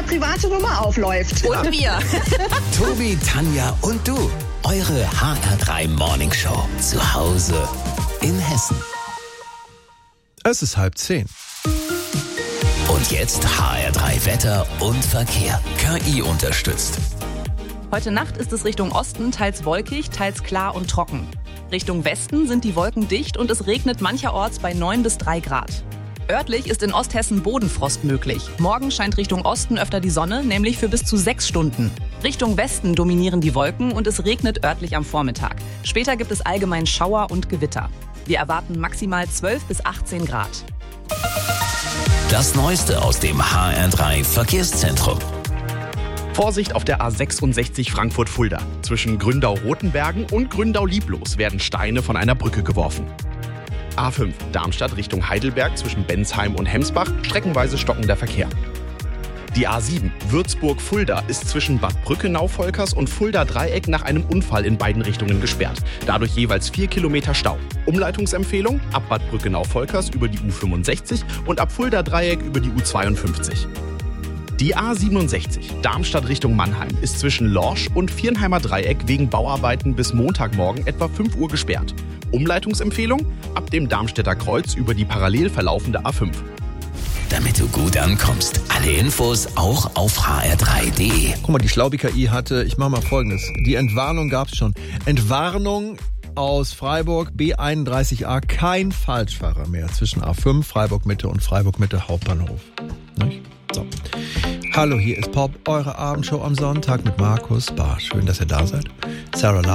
private Nummer aufläuft. Und wir. Tobi, Tanja und du. Eure HR3 Morningshow. Zu Hause in Hessen. Es ist 9:30. Und jetzt HR3 Wetter und Verkehr. KI unterstützt. Heute Nacht ist es Richtung Osten teils wolkig, teils klar und trocken. Richtung Westen sind die Wolken dicht und es regnet mancherorts bei 9 bis 3 Grad. Örtlich ist in Osthessen Bodenfrost möglich. Morgen scheint Richtung Osten öfter die Sonne, nämlich für bis zu 6 Stunden. Richtung Westen dominieren die Wolken und es regnet örtlich am Vormittag. Später gibt es allgemein Schauer und Gewitter. Wir erwarten maximal 12 bis 18 Grad. Das Neueste aus dem HR3 Verkehrszentrum. Vorsicht auf der A66 Frankfurt-Fulda. Zwischen Gründau-Rotenbergen und Gründau-Lieblos werden Steine von einer Brücke geworfen. A5 Darmstadt Richtung Heidelberg zwischen Bensheim und Hemsbach, streckenweise stockender Verkehr. Die A7 Würzburg-Fulda ist zwischen Bad Brückenau-Volkers und Fulda-Dreieck nach einem Unfall in beiden Richtungen gesperrt. Dadurch jeweils 4 Kilometer Stau. Umleitungsempfehlung: ab Bad Brückenau-Volkers über die U65 und ab Fulda-Dreieck über die U52. Die A67 Darmstadt Richtung Mannheim ist zwischen Lorsch und Viernheimer Dreieck wegen Bauarbeiten bis Montagmorgen etwa 5 Uhr gesperrt. Umleitungsempfehlung: ab dem Darmstädter Kreuz über die parallel verlaufende A5. Damit du gut ankommst. Alle Infos auch auf hr3.de. Guck mal, die Schlaubi-KI hatte, ich mache mal Folgendes. Die Entwarnung gab es schon. Entwarnung aus Freiburg, B31A, kein Falschfahrer mehr zwischen A5, Freiburg-Mitte und Freiburg-Mitte Hauptbahnhof. Nicht? So. Hallo, hier ist Pop, eure Abendshow am Sonntag mit Markus Barr. Schön, dass ihr da seid. Sarah Love.